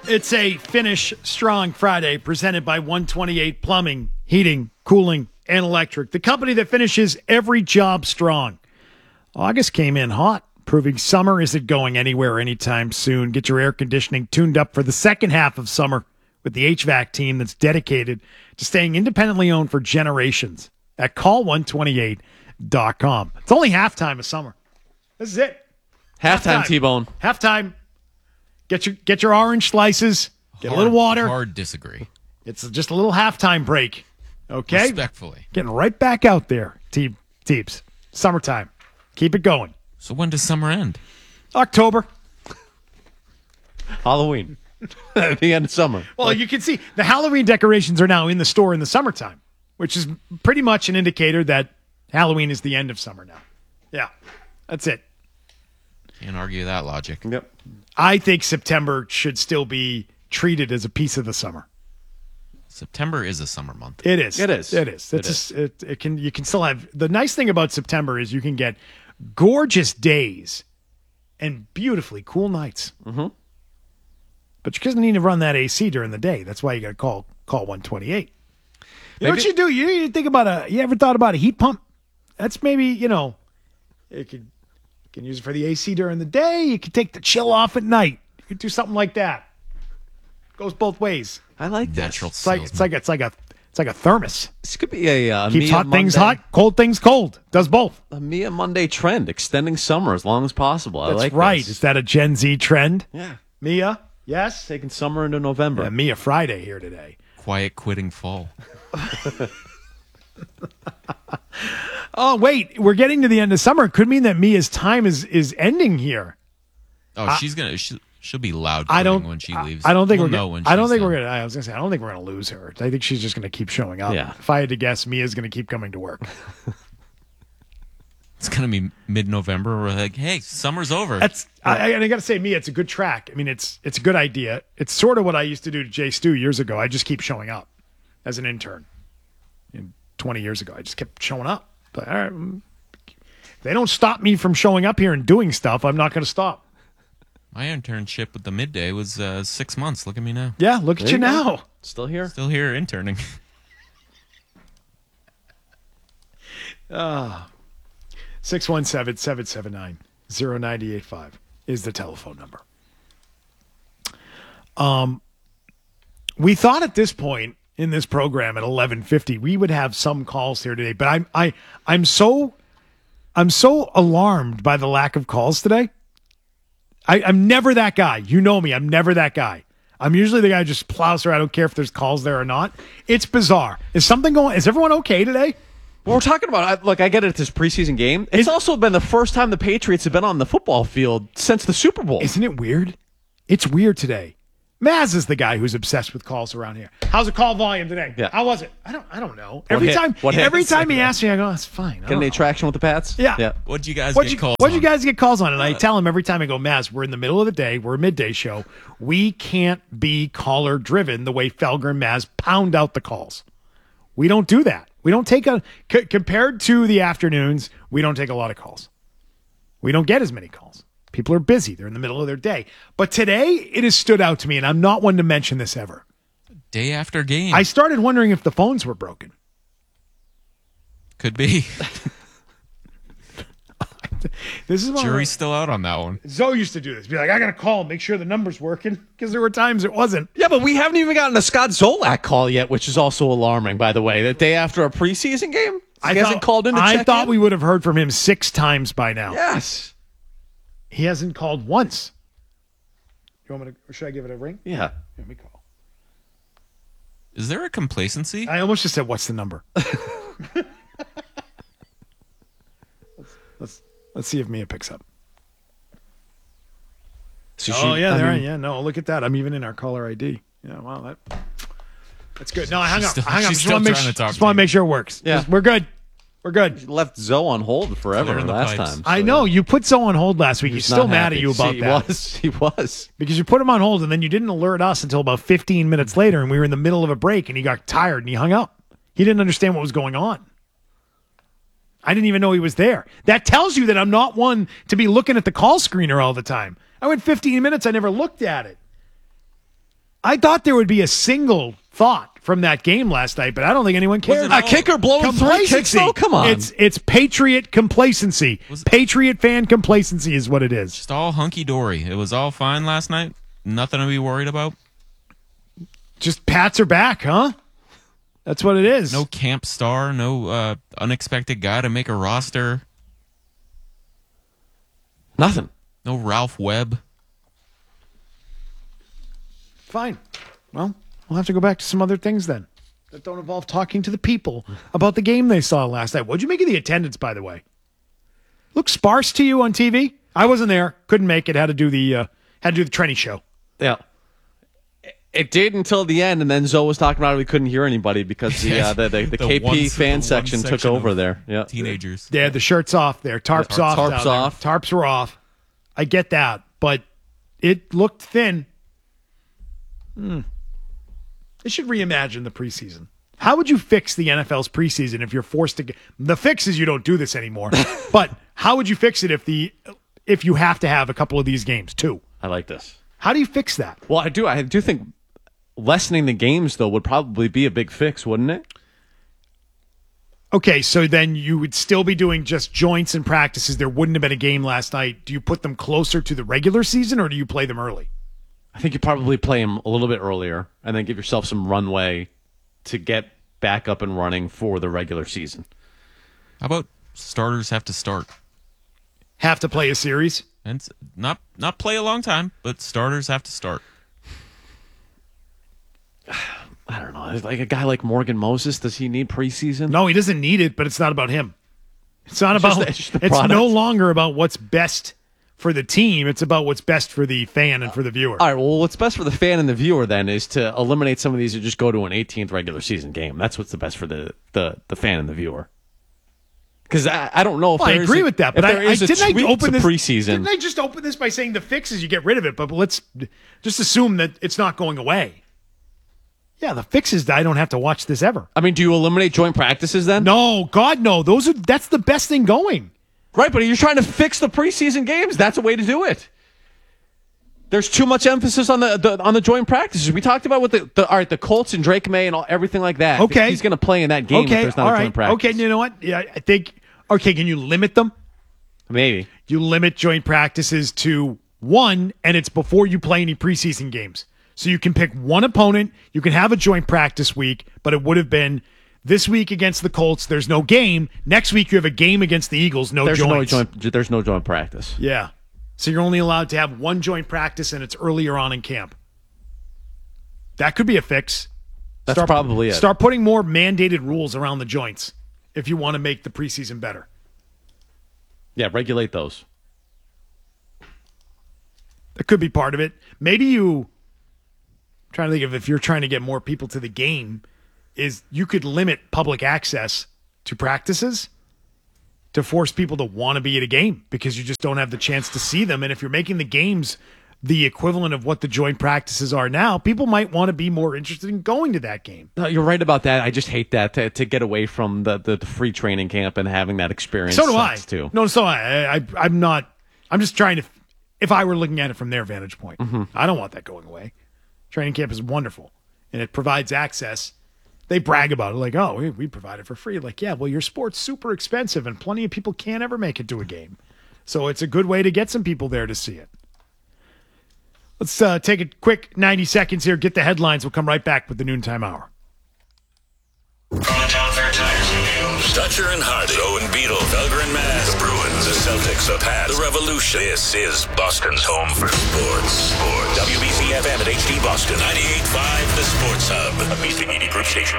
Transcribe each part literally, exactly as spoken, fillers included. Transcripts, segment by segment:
It's a Finish Strong Friday presented by one twenty-eight Plumbing, Heating, Cooling, and Electric, the company that finishes every job strong. August came in hot, proving summer isn't going anywhere anytime soon. Get your air conditioning tuned up for the second half of summer with the H V A C team that's dedicated to staying independently owned for generations at call one twenty-eight dot com. It's only halftime of summer. This is it. Halftime, halftime. T-Bone. Halftime. Get your get your orange slices. Get hard, a little water. Hard disagree. It's just a little halftime break. Okay? Respectfully. Getting right back out there, te- Teeps. Summertime. Keep it going. So when does summer end? October. Halloween. At the end of summer. Well, like, you can see the Halloween decorations are now in the store in the summertime, which is pretty much an indicator that Halloween is the end of summer now. Yeah. That's it. Can't argue that logic. Yep. I think September should still be treated as a piece of the summer. September is a summer month. It is. It is. It is. It It's is. A, it, it can. You can still have the nice thing about September is you can get gorgeous days and beautifully cool nights. Mm-hmm. But you doesn't need to run that A C during the day. That's why you got to call call one twenty-eight. You know what you do? You, you think about a. You ever thought about a heat pump? That's maybe you know. It could. You can use it for the A C during the day. You can take the chill off at night. You could do something like that. Goes both ways. I like that. Natural. It's like it's like it's like a it's like a thermos. This could be a uh, keeps Mia hot Monday, things hot, cold things cold. Does both. A Mia Monday trend, extending summer as long as possible. I That's like right. this. Is that a Gen Z trend? Yeah. Mia, yes. Taking summer into November. Yeah, Mia Friday here today. Quiet quitting fall. Oh wait, we're getting to the end of summer. It could mean that Mia's time is is ending here. Oh, I, she's gonna. She, she'll be loud. I don't. when she leaves. I don't think we'll we're. know Gonna, when I don't she's think done. we're gonna. I was gonna say. I don't think we're gonna lose her. I think she's just gonna keep showing up. Yeah. If I had to guess, Mia's gonna keep coming to work. It's gonna be mid-November. We're like, hey, summer's over. That's. I, and I gotta say, Mia, it's a good track. I mean, it's it's a good idea. It's sort of what I used to do to Jay Stu years ago. I just keep showing up as an intern. And twenty years ago, I just kept showing up. But all right, if they don't stop me from showing up here and doing stuff, I'm not going to stop. My internship with the midday was uh, six months. Look at me now. Yeah, look at There you, you go. now. Still here? Still here interning. Uh, six one seven, seven seven nine, zero nine eight five is the telephone number. Um, we thought at this point in this program at eleven fifty we would have some calls here today, but I'm I I'm so I'm so alarmed by the lack of calls today. I, I'm never that guy. You know me. I'm never that guy. I'm usually the guy who just plows through. I don't care if there's calls there or not. It's bizarre. Is something going? Is everyone okay today? Well, we're talking about, I- look, I get it, it's this preseason game. It's also been the first time the Patriots have been on the football field since the Super Bowl. Isn't it weird? It's weird today. Maz is the guy who's obsessed with calls around here. How's the call volume today? Yeah. How was it? I don't. I don't know. Every hit? time. What hit? Every time he asks me, I go, "That's fine." I Get don't any know. traction with the Pats? Yeah. Yeah. What'd you guys What'd get you, calls what'd you on? guys get calls on? And I tell him every time I go, Maz, we're in the middle of the day. We're a midday show. We can't be caller driven the way Felger and Maz pound out the calls. We don't do that. We don't take a c- compared to the afternoons. We don't take a lot of calls. We don't get as many calls. People are busy. They're in the middle of their day. But today, it has stood out to me, and I'm not one to mention this ever. Day after game. I started wondering if the phones were broken. Could be. This is one Jury's still out on that one. Zoe used to do this. Be like, I got to call, make sure the number's working. Because there were times it wasn't. Yeah, but we haven't even gotten a Scott Zolak call yet, which is also alarming, by the way. The day after a preseason game? I He hasn't thought, called in to I check thought in? we would have heard from him six times by now. Yes. He hasn't called once. You want me to, or should I give it a ring? Yeah. Let me call. Is there a complacency? I almost just said, what's the number? let's, let's let's see if Mia picks up. So Oh, she- yeah, I there. mean, Yeah, no, look at that. I'm even in our caller I D. Yeah, wow, that that's good. No, I hung She's up. still- I hung up. she's Just still want to make, trying to talk just to want to you. make sure it works. Yeah. Just- we're good. We're good. left Zoe on hold forever Clearing the last pipes. time. I so know you put Zoe on hold last week. He's he's still not mad happy. at you about See, that. He was. He was. Because you put him on hold and then you didn't alert us until about fifteen minutes later, and we were in the middle of a break and he got tired and he hung up. He didn't understand what was going on. I didn't even know he was there. That tells you that I'm not one to be looking at the call screener all the time. I went fifteen minutes, I never looked at it. I thought there would be a single thought from that game last night, but I don't think anyone cared. A kicker blowing three kicks, though? Come on. It's it's Patriot complacency. Was- Patriot fan complacency is what it is. Just all hunky-dory. It was all fine last night. Nothing to be worried about. Just Pats are back, huh? That's what it is. No camp star, no uh, unexpected guy to make a roster. Nothing. No Ralph Webb. Fine. Well, we'll have to go back to some other things then that don't involve talking to the people about the game they saw last night. What'd you make of the attendance, by the way? Look sparse to you on T V? I wasn't there. Couldn't make it. Had to do the uh, had to do the Trenny show. Yeah. It did until the end, and then Zoe was talking about it. We couldn't hear anybody because the uh, the, the, the, The K P one- fan the section one took section over of there. Yeah. Teenagers. They had the shirts off there. Tarps Yeah, off. tarps down there. off. Tarps were off. I get that, but it looked thin. Hmm. They should reimagine the preseason. How would you fix the N F L's preseason if you're forced to get the fix is you don't do this anymore. But how would you fix it if the if you have to have a couple of these games too? I like this. How do you fix that? Well, I do. I do think lessening the games, though, would probably be a big fix, wouldn't it? Okay, so then you would still be doing just joints and practices. There wouldn't have been a game last night. Do you put them closer to the regular season or do you play them early? I think you probably play them a little bit earlier and then give yourself some runway to get back up and running for the regular season. How about starters have to start? Have to play a series? And s- not not play a long time, but starters have to start. I don't know. Like a guy like Morgan Moses, does he need preseason? No, he doesn't need it, but it's not about him. It's not It's about just the- it's just the it's product. no longer about what's best for the team. It's about what's best for the fan and for the viewer. All right, well, what's best for the fan and the viewer then is to eliminate some of these and just go to an eighteenth regular season game. That's what's the best for the, the, the fan and the viewer. Because I, I don't know if Well, I there is agree a- with that, if but there I, I is a didn't I tweak open to this preseason. Didn't I just open this by saying the fix is you get rid of it, but let's just assume that it's not going away. Yeah, the fix is that I don't have to watch this ever. I mean, do you eliminate joint practices then? No, God, no. Those are that's the best thing going. Right, but you're trying to fix the preseason games. That's a way to do it. There's too much emphasis on the, the on the joint practices. We talked about with the, the all right, the Colts and Drake May and all, everything like that. Okay, he's going to play in that game okay, if there's not all a right. joint practice. Okay, you know what? Yeah, I think. Okay, can you limit them? Maybe. You limit joint practices to one, and it's before you play any preseason games. So you can pick one opponent. You can have a joint practice week, but it would have been this week against the Colts. There's no game. Next week you have a game against the Eagles. No There's joints. no joint. There's no joint practice. Yeah. So you're only allowed to have one joint practice, and it's earlier on in camp. That could be a fix. That's Start- probably it. Start putting more mandated rules around the joints if you want to make the preseason better. Yeah, regulate those. That could be part of it. Maybe you, I'm trying to think of if you're trying to get more people to the game, is you could limit public access to practices to force people to want to be at a game because you just don't have the chance to see them. And if you're making the games the equivalent of what the joint practices are now, people might want to be more interested in going to that game. No, you're right about that. I just hate that to, to get away from the, the, the free training camp and having that experience. So do I. sucks, Too. No, so I, I. I'm not. I'm just trying to. If I were looking at it from their vantage point, Mm-hmm. I don't want that going away. Training camp is wonderful, and it provides access. They brag about it like, oh, we, we provide it for free. Like, yeah, well, your sport's super expensive, and plenty of people can't ever make it to a game. So it's a good way to get some people there to see it. Let's uh, take a quick ninety seconds here, get the headlines. We'll come right back with the noontime hour. From the Town Fair Tires and News. Dutcher and Hardy. Owen Beetle. Felger and Maz. The Bruins. The Celtics. The Pats. The Revolution. This is Boston's home for sports. Sports. W B C F M at H D Boston. ninety-eight point five The Sports Hub. A Beat Media Group station.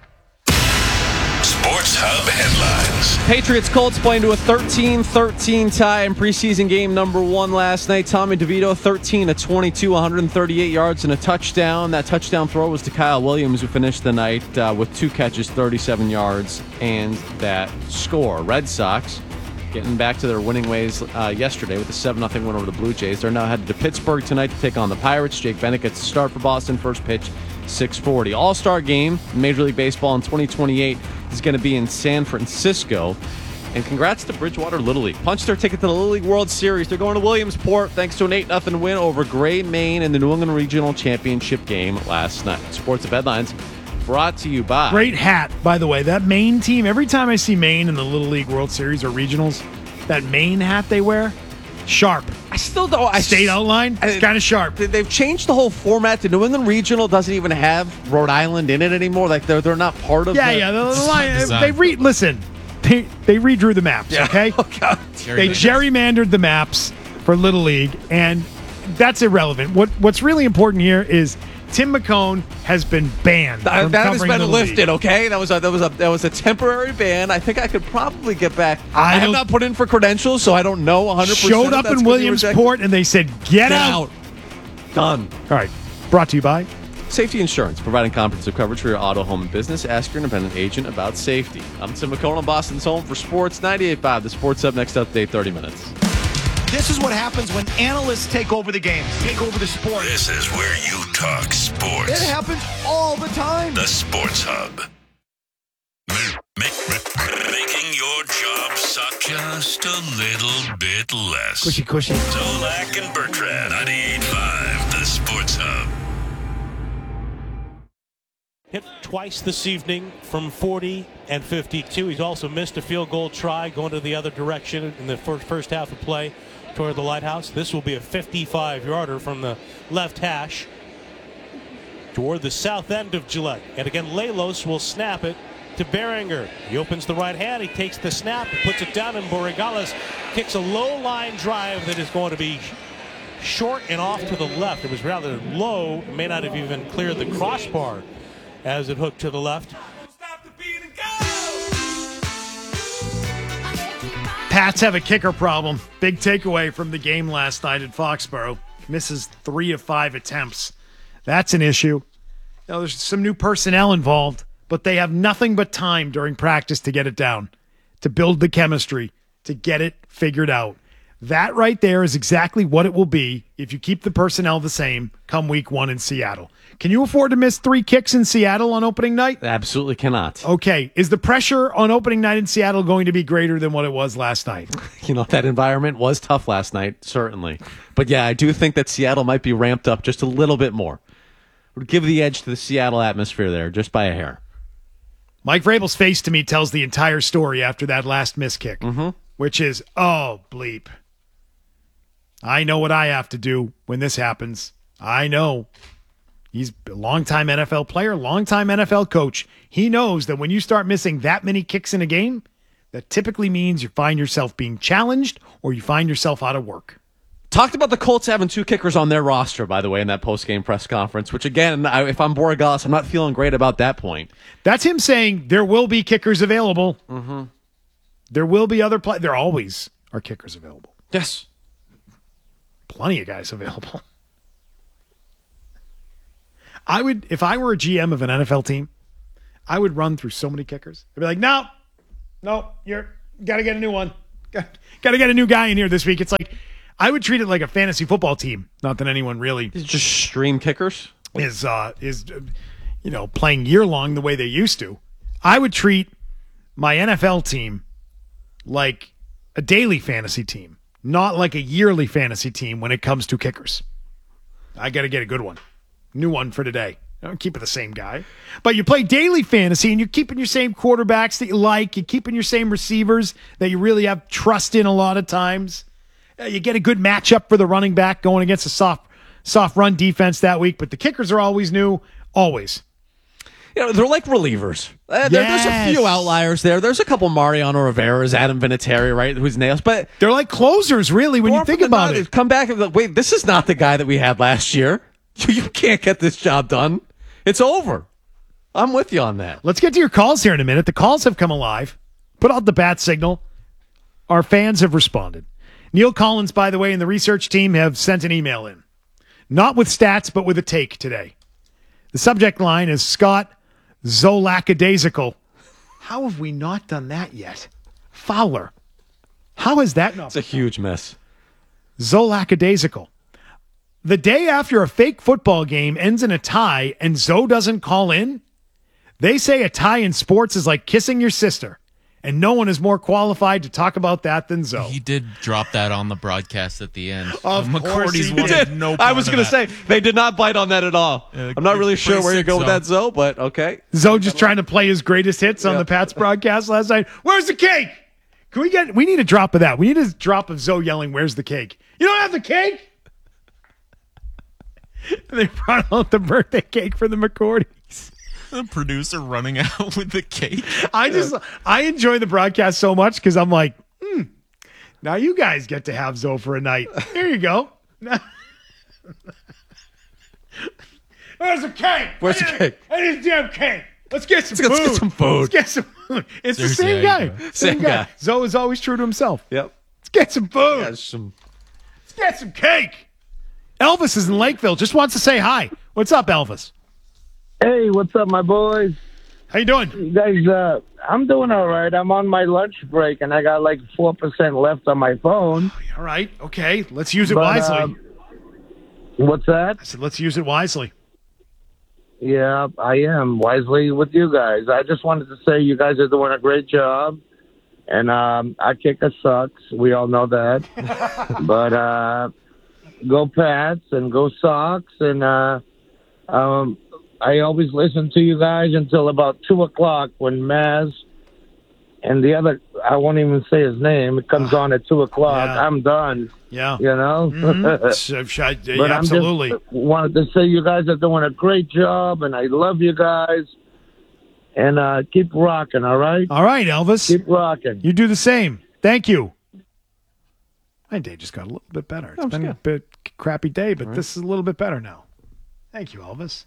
Sports Hub headlines. Patriots Colts playing to a thirteen thirteen tie in preseason game number one last night. Tommy DeVito, thirteen of twenty-two, one hundred thirty-eight yards and a touchdown. That touchdown throw was to Kyle Williams, who finished the night uh, with two catches, thirty-seven yards, and that score. Red Sox getting back to their winning ways uh, yesterday with a seven nothing win over the Blue Jays. They're now headed to Pittsburgh tonight to take on the Pirates. Jake Bennett gets the start for Boston. First pitch, six forty. All-Star game, Major League Baseball in twenty twenty-eight is going to be in San Francisco. And congrats to Bridgewater Little League. Punched their ticket to the Little League World Series. They're going to Williamsport thanks to an eight nothing win over Gray, Maine in the New England Regional Championship game last night. Sports of Headlines brought to you by... Great hat, by the way. That Maine team, every time I see Maine in the Little League World Series or regionals, that Maine hat they wear, sharp. I still don't... I State outline, it's kind of sharp. They've changed the whole format. The New England Regional doesn't even have Rhode Island in it anymore. Like, they're, they're not part of yeah, the... Yeah, the, the line, they re- Listen, they, they redrew the maps, yeah. okay? Oh, God. They gerrymandered the maps for Little League, and that's irrelevant. What What's really important here is Tim McCone has been banned. That, from that has been Little lifted. League. Okay, that was a that was a that was a temporary ban. I think I could probably get back. I, I have not put in for credentials, so I don't know one hundred percent. Showed up in Williamsport, and they said, "Get, get out. out." Done. All right. Brought to you by Safety Insurance, providing comprehensive coverage for your auto, home, and business. Ask your independent agent about safety. I'm Tim McCone on Boston's Home for Sports ninety-eight point five. The Sports Hub. Next update, thirty minutes. This is what happens when analysts take over the games, take over the sport. This is where you talk sports. It happens all the time. The Sports Hub. Make, making your job suck just a little bit less. Cushy Cushy. Zolak and Bertrand, ninety-eight point five, The Sports Hub. Hit twice this evening from forty and fifty-two. He's also missed a field goal try going to the other direction in the first, first half of play toward the Lighthouse. This will be a fifty-five-yarder from the left hash toward the south end of Gillette. And again, Lelos will snap it to Behringer. He opens the right hand. He takes the snap and puts it down, and Borregales kicks a low-line drive that is going to be short and off to the left. It was rather low. It may not have even cleared the crossbar as it hooked to the left. Pats have a kicker problem. Big takeaway from the game last night at Foxborough. Misses three of five attempts. That's an issue. Now, there's some new personnel involved, but they have nothing but time during practice to get it down, to build the chemistry, to get it figured out. That right there is exactly what it will be if you keep the personnel the same come week one in Seattle. Can you afford to miss three kicks in Seattle on opening night? Absolutely cannot. Okay. Is the pressure on opening night in Seattle going to be greater than what it was last night? You know, that environment was tough last night, certainly. But yeah, I do think that Seattle might be ramped up just a little bit more. Would give the edge to the Seattle atmosphere there, just by a hair. Mike Vrabel's face to me tells the entire story after that last miss kick, mm-hmm. which is, oh, bleep. I know what I have to do when this happens. I know. He's a longtime N F L player, longtime N F L coach. He knows that when you start missing that many kicks in a game, that typically means you find yourself being challenged or you find yourself out of work. Talked about the Colts having two kickers on their roster, by the way, in that post-game press conference, which, again, I, if I'm Borregales, I'm not feeling great about that point. That's him saying there will be kickers available. Mm-hmm. There will be other play. There always are kickers available. Yes. Plenty of guys available. I would, if I were a G M of an N F L team, I would run through so many kickers. I'd be like, no, no, you're got to get a new one. Got, got to get a new guy in here this week. It's like, I would treat it like a fantasy football team. Not that anyone really it's just stream kickers is, uh, is, you know, playing year long the way they used to. I would treat my N F L team like a daily fantasy team, not like a yearly fantasy team when it comes to kickers. I got to get a good one. New one for today. I don't keep it the same guy. But you play daily fantasy and you're keeping your same quarterbacks that you like. You're keeping your same receivers that you really have trust in a lot of times. Uh, you get a good matchup for the running back going against a soft soft run defense that week. But the kickers are always new. Always. You know, they're like relievers. Uh, there, yes. There's a few outliers there. There's a couple Mariano Rivera's, Adam Vinatieri, right, who's nails. But they're like closers, really, when you think about it. Come back and be like, wait, this is not the guy that we had last year. You can't get this job done. It's over. I'm with you on that. Let's get to your calls here in a minute. The calls have come alive. Put out the bat signal. Our fans have responded. Neil Collins, by the way, and the research team have sent an email in. Not with stats, but with a take today. The subject line is Scott Zolakadaisical. How have we not done that yet? Fowler. How has that not It's a huge mess. Zolakadaisical. The day after a fake football game ends in a tie and Zoe doesn't call in, they say a tie in sports is like kissing your sister. and no one is more qualified to talk about that than Zoe. He did drop that on the broadcast at the end. Of Uh, course McCourty's he wanted did. no part I was of going to that. say, they did not bite on that at all. Uh, I'm not really it's sure pretty where you sick, go with Zoe. that, Zoe, but okay. Zoe just trying to play his greatest hits on Yeah. the Pats broadcast last night. Where's the cake? Can we get? We need a drop of that. We need a drop of Zoe yelling, "Where's the cake?" You don't have the cake. And they brought out the birthday cake for the McCourtys. The producer running out with the cake. I just I enjoy the broadcast so much because I'm like, hmm, now you guys get to have Zoe for a night. Here you go. Where's the cake? Where's the I need- cake? I need a damn cake. Let's get some Let's food. get some food. Let's get some food. It's Seriously, the same there guy. you go. Same, Same guy. guy. Zoe is always true to himself. Yep. Let's get some food. Yeah, some, Let's get some cake. Elvis is in Lakeville. Just wants to say hi. What's up, Elvis? Hey, what's up, my boys? How you doing? You guys, uh, I'm doing all right. I'm on my lunch break, and I got like four percent left on my phone. All right. Okay. Let's use it But, wisely. uh, what's that? I said, let's use it wisely. Yeah, I am wisely with you guys. I just wanted to say you guys are doing a great job, and um, our kicker sucks. We all know that. But uh, go Pats and go Sox, and uh, um, I always listen to you guys until about two o'clock when Maz and the other, I won't even say his name, it comes on at two o'clock. Yeah. I'm done, Yeah. you know? Mhm. So, sh- I- yeah, But absolutely. I'm just wanted to say you guys are doing a great job, and I love you guys. And uh, keep rocking, all right? All right, Elvis. Keep rocking. You do the same. Thank you. My day just got a little bit better. It's That was been a good. bit crappy day, but this is a little bit better now. Thank you, Elvis.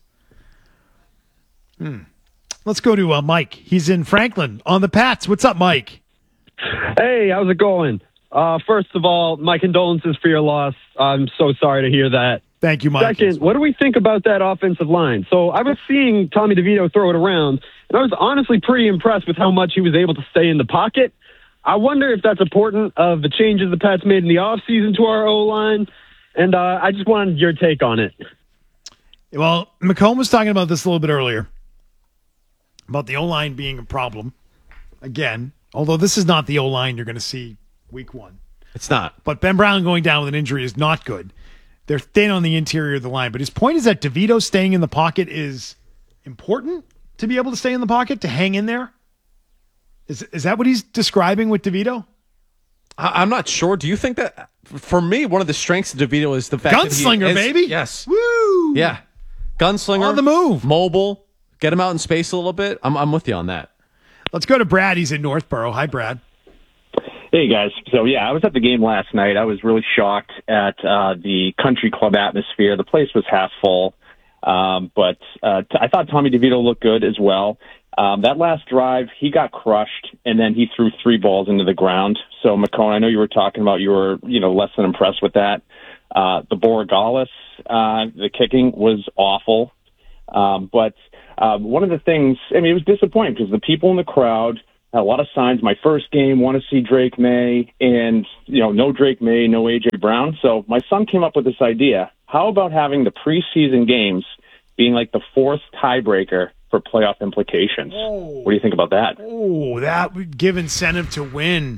Hmm. Let's go to uh, Mike. He's in Franklin on the Pats. What's up, Mike? Hey, how's it going? Uh, first of all, my condolences for your loss. I'm so sorry to hear that. Thank you, Mike. Second, what do we think about that offensive line? So I was seeing Tommy DeVito throw it around, and I was honestly pretty impressed with how much he was able to stay in the pocket. I wonder if that's important of the changes the Pats made in the offseason to our O-line, and uh, I just wanted your take on it. Well, McComb was talking about this a little bit earlier, about the O-line being a problem. Again, although this is not the O-line you're going to see week one. It's not. But Ben Brown going down with an injury is not good. They're thin on the interior of the line. But his point is that DeVito staying in the pocket is important to be able to stay in the pocket, to hang in there. Is is that what he's describing with DeVito? I, I'm not sure. Do you think that, for me, one of the strengths of DeVito is the fact that he Gunslinger, is- baby. Yes. Woo! Yeah. Gunslinger. On the move. Mobile. Get him out in space a little bit. I'm, I'm with you on that. Let's go to Brad. He's in Northborough. Hi, Brad. Hey, guys. So, yeah, I was at the game last night. I was really shocked at uh, the country club atmosphere. The place was half full. Um, but uh, t- I thought Tommy DeVito looked good as well. Um, that last drive, he got crushed, and then he threw three balls into the ground. So, McCone, I know you were talking about you were, you know, less than impressed with that. Uh, the Borregales, uh, the kicking was awful. Um, but uh, one of the things, I mean, it was disappointing because the people in the crowd had a lot of signs. My first game, want to see Drake May, and, you know, no Drake May, no A J Brown. So my son came up with this idea. How about having the preseason games being like the fourth tiebreaker for playoff implications? Oh. What do you think about that? Oh, that would give incentive to win.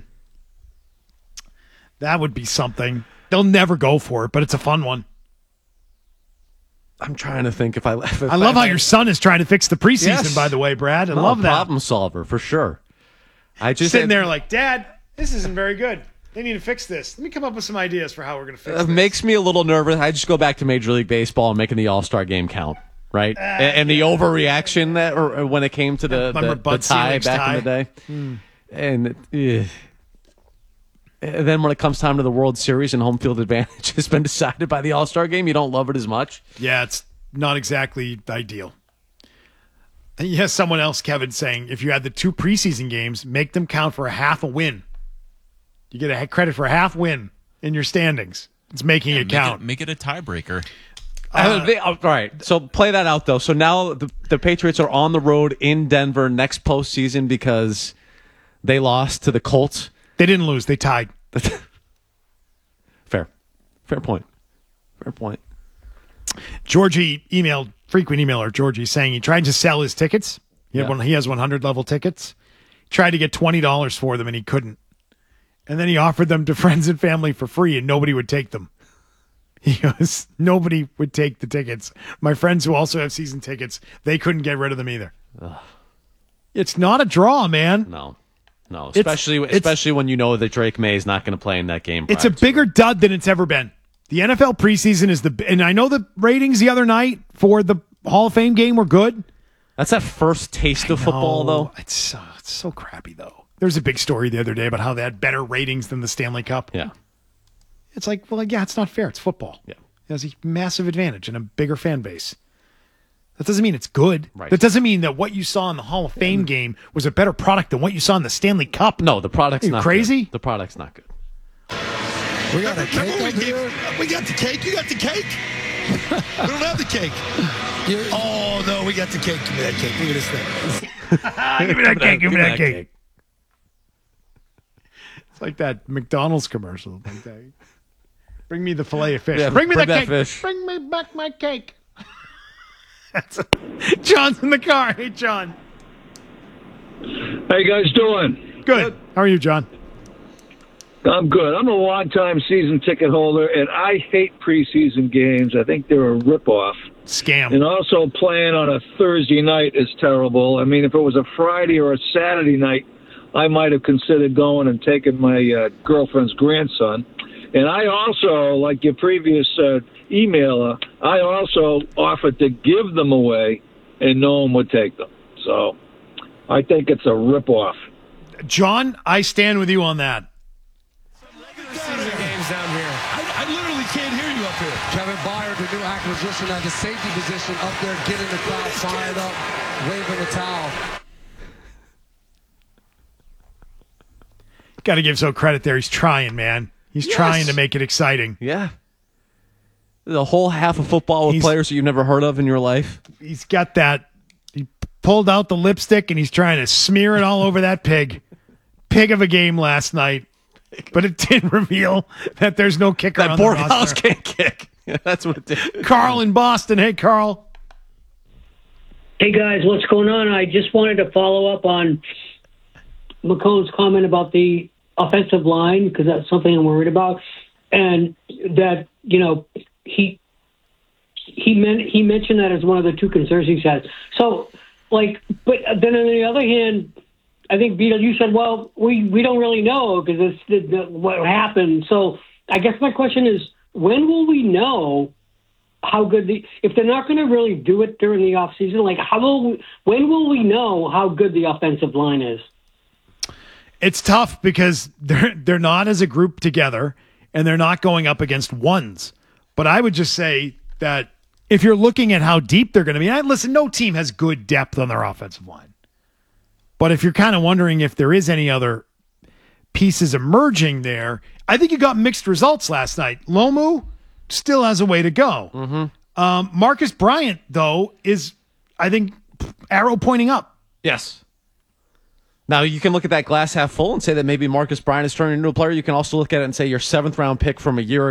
That would be something. They'll never go for it, but it's a fun one. I'm trying to think if I. If I love how your son is trying to fix the preseason, Yes. by the way, Brad. I No, love that. problem solver for sure. I just Sitting there like, Dad, this isn't very good. They need to fix this. Let me come up with some ideas for how we're going to fix It this. makes me a little nervous. I just go back to Major League Baseball and making the All Star game count, right? and, and the overreaction that, or, or when it came to the, Remember the, Bud the tie Selig's back tie? in the day, and eh. And then when it comes time to the World Series and home field advantage has been decided by the All Star game, you don't love it as much. Yeah, it's not exactly ideal. And yes, someone else, Kevin, saying if you had the two preseason games, make them count for a half a win. You get a credit for a half win in your standings. It's making Yeah, it make count. It, make it a tiebreaker. Uh, they, all right, so play that out though. So now the, the Patriots are on the road in Denver next postseason because they lost to the Colts. They didn't lose. They tied. Fair, fair point. Fair point. Georgie emailed, frequent emailer Georgie, saying he tried to sell his tickets. He, had Yeah. one, he has one hundred level tickets. tried to get twenty dollars for them, and he couldn't. And then he offered them to friends and family for free, and nobody would take them. He goes, nobody would take the tickets. My friends who also have season tickets, they couldn't get rid of them either. Ugh. It's not a draw, man. No. No, especially it's, especially it's, when you know that Drake May is not going to play in that game. It's a bigger dud than it's ever been. The N F L preseason is the, and I know the ratings the other night for the Hall of Fame game were good. That's that first taste of football, though. It's, uh, it's so crappy, though. There's a big story the other day about how they had better ratings than the Stanley Cup. Yeah. It's like, well, like, yeah, it's not fair. It's football. Yeah. It has a massive advantage and a bigger fan base. That doesn't mean it's good. Right. That doesn't mean that what you saw in the Hall of Fame game was a better product than what you saw in the Stanley Cup. No, the product's Are you not crazy? good. The product's not good. We got a cake over here. We got the cake. You got the cake? We don't have the cake. You're, oh, no, we got the cake. Give me that cake. Look at this thing. Give me that cake. Give me that cake. It's like that McDonald's commercial. Like that. Bring me the fillet of fish. Yeah, bring me bring the that cake. fish. Bring me back my cake. That's a, John's in the car. Hey, John. How you guys doing? Good. How are you, John? I'm good. I'm a long-time season ticket holder, and I hate preseason games. I think they're a ripoff. Scam. And also playing on a Thursday night is terrible. I mean, if it was a Friday or a Saturday night, I might have considered going and taking my uh, girlfriend's grandson. And I also, like your previous uh, emailer, I also offered to give them away, and no one would take them. So I think it's a ripoff. John, I stand with you on that. Games down here. I, I literally can't hear you up here. Kevin Byard, the new acquisition at the safety position, up there getting the crowd fired up, waving the towel. Got to give so credit there. He's trying, man. He's Yes. trying to make it exciting. Yeah. The whole half of football with He's- players that you've never heard of in your life. He's got that. He pulled out the lipstick and he's trying to smear it all over that pig. Pig of a game last night. But it did reveal that there's no kicker That on the Borghaus roster. can't kick. That's what it did. Carl in Boston. Hey, Carl. Hey, guys, what's going on? I just wanted to follow up on McCone's comment about the offensive line, because that's something I'm worried about. And that, you know, he he meant he mentioned that as one of the two concerns he said. So, like, but then on the other hand, I think, Beetle, you said, well, we, we don't really know because it's the, the, what happened. So I guess my question is, when will we know how good the – if they're not going to really do it during the offseason, like, how will we, when will we know how good the offensive line is? It's tough because they're they're not as a group together and they're not going up against ones. But I would just say that if you're looking at how deep they're going to be, and listen, no team has good depth on their offensive line. But if you're kind of wondering if there is any other pieces emerging there, I think you got mixed results last night. Lomu still has a way to go. Mm-hmm. Um, Marcus Bryant, though, is, I think, arrow pointing up. Yes. Now, you can look at that glass half full and say that maybe Marcus Bryant is turning into a player. You can also look at it and say your seventh round pick from a year ago